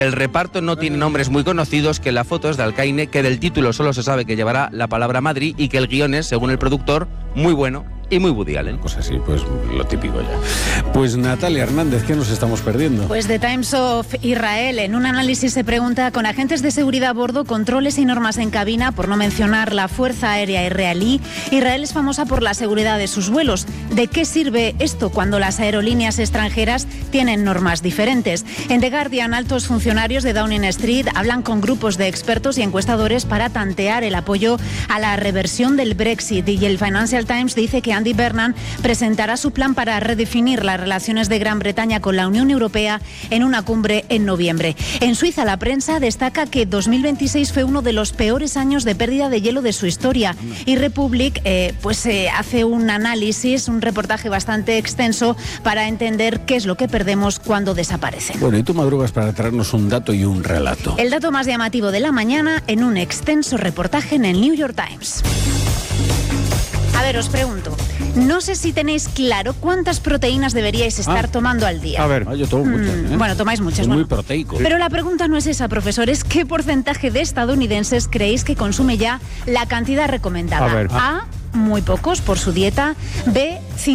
El reparto no tiene nombres muy conocidos, que la foto es de Alcaine, que del título solo se sabe que llevará la palabra Madrid y que el guión es, según el productor, muy bueno y muy Woody Allen. Pues así, pues lo típico ya. Pues Natalia Hernández, ¿qué nos estamos perdiendo? Pues The Times of Israel, en un análisis se pregunta, con agentes de seguridad a bordo, controles y normas en cabina, por no mencionar la Fuerza Aérea Israelí, Israel es famosa por la seguridad de sus vuelos. ¿De qué sirve esto cuando las aerolíneas extranjeras tienen normas diferentes? En The Guardian, altos funcionarios de Downing Street hablan con grupos de expertos y encuestadores para tantear el apoyo a la reversión del Brexit, y el Financial Times dice que Andy Burnham presentará su plan para redefinir las relaciones de Gran Bretaña con la Unión Europea en una cumbre en noviembre. En Suiza, la prensa destaca que 2026 fue uno de los peores años de pérdida de hielo de su historia, y Republic hace un análisis, un reportaje bastante extenso para entender qué es lo que perdemos cuando desaparecen. Bueno, y tú madrugas para traernos un dato y un relato. El dato más llamativo de la mañana en un extenso reportaje en el New York Times. A ver, os pregunto, no sé si tenéis claro cuántas proteínas deberíais estar tomando al día. A ver, yo tomo muchas. Bueno, tomáis muchas. Es muy proteico. Pero la pregunta no es esa, profesor, es ¿qué porcentaje de estadounidenses creéis que consume ya la cantidad recomendada? A ver. A, muy pocos por su dieta. B,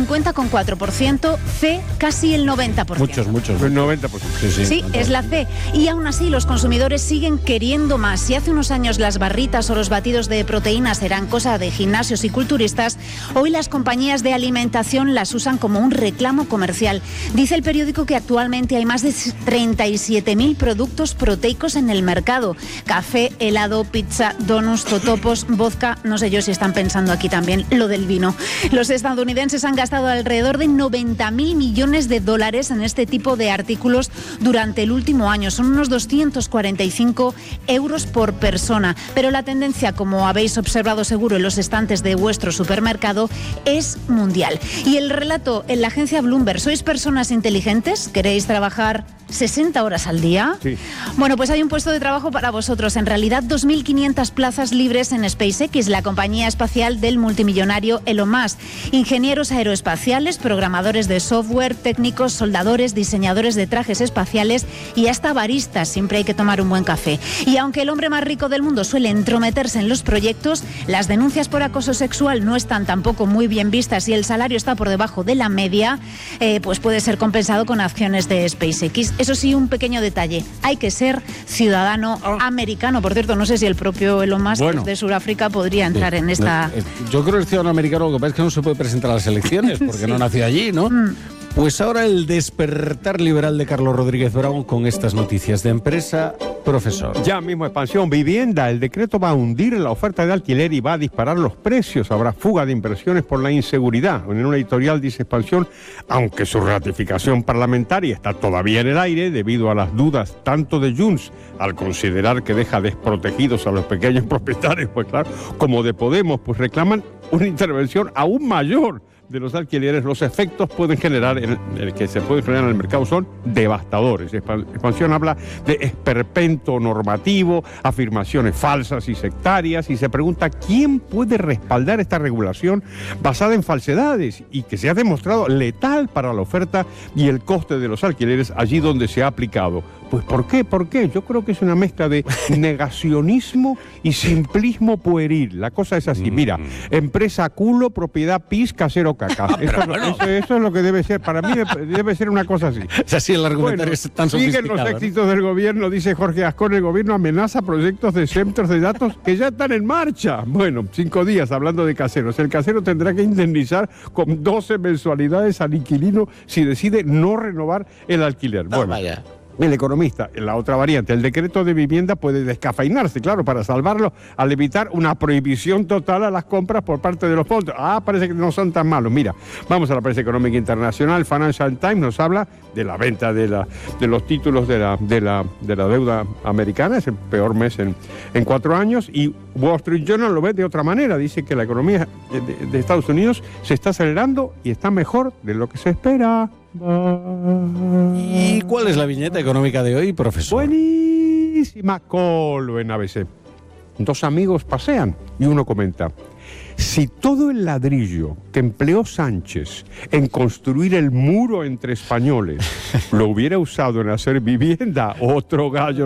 50,4%. C, casi el 90%. Muchos. El 90%. Sí, es la C. Y aún así los consumidores siguen queriendo más. Si hace unos años las barritas o los batidos de proteínas eran cosa de gimnasios y culturistas, hoy las compañías de alimentación las usan como un reclamo comercial. Dice el periódico que actualmente hay más de 37.000 productos proteicos en el mercado. Café, helado, pizza, donuts, totopos, vodka. No sé yo si están pensando aquí también lo del vino. Los estadounidenses han gastado alrededor de 90.000 millones de dólares en este tipo de artículos durante el último año. Son unos 245 euros por persona. Pero la tendencia, como habéis observado seguro en los estantes de vuestro supermercado, es mundial. Y el relato en la agencia Bloomberg: ¿sois personas inteligentes? ¿Queréis trabajar 60 horas al día? Sí. Bueno, pues hay un puesto de trabajo para vosotros. En realidad, 2.500 plazas libres en SpaceX, la compañía espacial del multimillonario Elon Musk. Ingenieros aeroespaciales, programadores de software, técnicos, soldadores, diseñadores de trajes espaciales y hasta baristas. Siempre hay que tomar un buen café. Y aunque el hombre más rico del mundo suele entrometerse en los proyectos, las denuncias por acoso sexual no están tampoco muy bien vistas y el salario está por debajo de la media, pues puede ser compensado con acciones de SpaceX. Eso sí, un pequeño detalle: hay que ser ciudadano americano. Por cierto, no sé si el propio Elon Musk, de Sudáfrica, podría entrar en esta... Yo creo que el ciudadano americano, lo que pasa es que no se puede presentar a las elecciones porque no nació allí, ¿no? Pues ahora el despertar liberal de Carlos Rodríguez Brown con estas noticias de empresa. Profesor. Ya mismo, expansión, vivienda. El decreto va a hundir la oferta de alquiler y va a disparar los precios. Habrá fuga de inversiones por la inseguridad. En una editorial dice expansión, aunque su ratificación parlamentaria está todavía en el aire debido a las dudas tanto de Junts al considerar que deja desprotegidos a los pequeños propietarios, pues claro, como de Podemos, pues reclaman una intervención aún mayor de los alquileres. Los efectos pueden generar que se pueden generar en el mercado son devastadores. Expansión habla de esperpento normativo, afirmaciones falsas y sectarias, y se pregunta quién puede respaldar esta regulación basada en falsedades y que se ha demostrado letal para la oferta y el coste de los alquileres allí donde se ha aplicado. Pues ¿por qué? ¿Por qué? Yo creo que es una mezcla de negacionismo y simplismo pueril. La cosa es así, mira, empresa culo, propiedad pis, casero caca. Eso es lo que debe ser. Para mí debe ser una cosa así. Es así, el argumentario es tan sofisticado. Siguen los éxitos del gobierno, dice Jorge Ascón. El gobierno amenaza proyectos de centros de datos que ya están en marcha. Bueno, 5 días hablando de caseros. El casero tendrá que indemnizar con 12 mensualidades al inquilino si decide no renovar el alquiler. Bueno, vaya. El Economista, la otra variante, el decreto de vivienda puede descafeinarse, claro, para salvarlo al evitar una prohibición total a las compras por parte de los fondos. Parece que no son tan malos. Mira, vamos a la prensa económica internacional. Financial Times nos habla de la venta de los títulos de la deuda americana. Es el peor mes en 4 años. Y Wall Street Journal lo ve de otra manera. Dice que la economía de Estados Unidos se está acelerando y está mejor de lo que se espera. ¿Y cuál es la viñeta económica de hoy, profesor? Buenísima. Colo en ABC. 2 amigos pasean y uno comenta: Si todo el ladrillo que empleó Sánchez en construir el muro entre españoles lo hubiera usado en hacer vivienda, otro gallo